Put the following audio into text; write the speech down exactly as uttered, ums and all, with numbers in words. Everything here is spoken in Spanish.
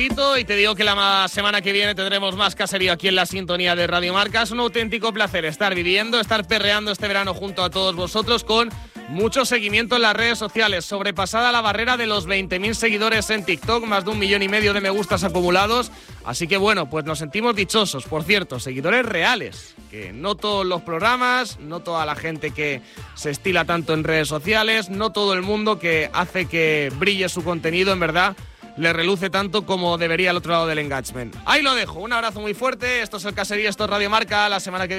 Y te digo que la semana que viene tendremos más caserío aquí en la sintonía de Radio Marca. Es un auténtico placer estar viviendo, estar perreando este verano junto a todos vosotros con mucho seguimiento en las redes sociales. Sobrepasada la barrera de los veinte mil seguidores en TikTok, más de un millón y medio de me gustas acumulados. Así que bueno, pues nos sentimos dichosos. Por cierto, seguidores reales, que no todos los programas, no toda la gente que se estila tanto en redes sociales, no todo el mundo que hace que brille su contenido, en verdad, le reluce tanto como debería al otro lado del engagement. Ahí lo dejo, un abrazo muy fuerte. Esto es El Caserío, esto es Radio Marca. La semana que viene